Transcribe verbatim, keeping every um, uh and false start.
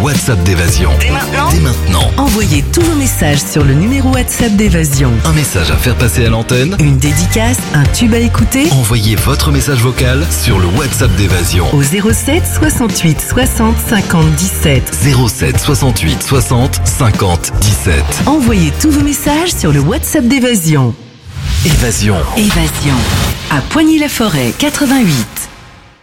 WhatsApp d'Évasion. Dès maintenant Dès maintenant. Envoyez tous vos messages sur le numéro WhatsApp d'Évasion. Un message à faire passer à l'antenne. Une dédicace, un tube à écouter. Envoyez votre message vocal sur le WhatsApp d'Évasion. Au zéro sept soixante-huit soixante cinquante dix-sept. zéro sept soixante-huit soixante cinquante dix-sept. Envoyez tous vos messages sur le WhatsApp d'Évasion. Évasion. Évasion. À Poigny-la-Forêt, quatre-vingt-huit.